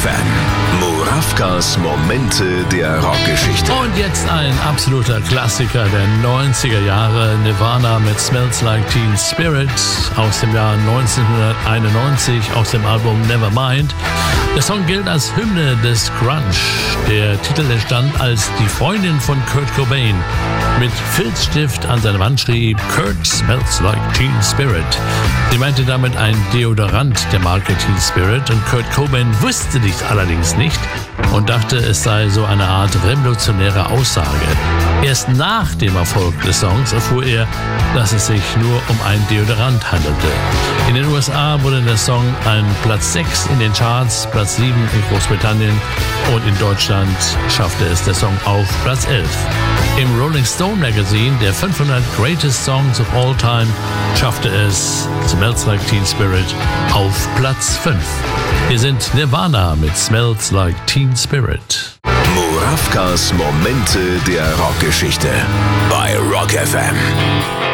FM. Murawkas Momente der Rockgeschichte. Und jetzt ein absoluter Klassiker der 90er Jahre. Nirvana mit Smells Like Teen Spirit aus dem Jahr 1991 aus dem Album Nevermind. Der Song gilt als Hymne des Grunge. Der Titel entstand, als die Freundin von Kurt Cobain mit Filzstift an seine Wand schrieb: Kurt smells like Teen Spirit. Sie meinte damit ein Deodorant der Marke Teen Spirit, und Kurt Cobain wusste dies allerdings nicht und dachte, es sei so eine Art revolutionäre Aussage. Erst nach dem Erfolg des Songs erfuhr er, dass es sich nur um ein Deodorant handelte. In den USA wurde der Song ein Platz 6 in den Charts, Platz 7 in Großbritannien, und in Deutschland schaffte es der Song auf Platz 11. Im Rolling Stone Magazine der 500 Greatest Songs of All Time schaffte es Smells Like Teen Spirit auf Platz 5. Hier sind Nirvana mit Smells Like Teen Spirit. Murawkas Momente der Rockgeschichte bei Rock FM.